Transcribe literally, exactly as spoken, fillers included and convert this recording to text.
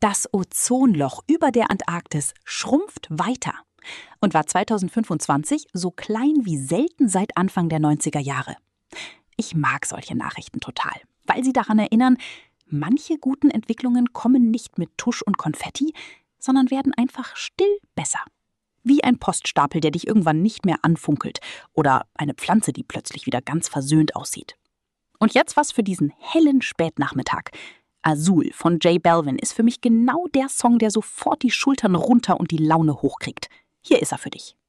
Das Ozonloch über der Antarktis schrumpft weiter und war zweitausendfünfundzwanzig so klein wie selten seit Anfang der neunziger Jahre. Ich mag solche Nachrichten total, weil sie daran erinnern, manche guten Entwicklungen kommen nicht mit Tusch und Konfetti, sondern werden einfach still besser. Wie ein Poststapel, der dich irgendwann nicht mehr anfunkelt oder eine Pflanze, die plötzlich wieder ganz versöhnt aussieht. Und jetzt was für diesen hellen Spätnachmittag. Azul von J Balvin ist für mich genau der Song, der sofort die Schultern runter und die Laune hochkriegt. Hier ist er für dich.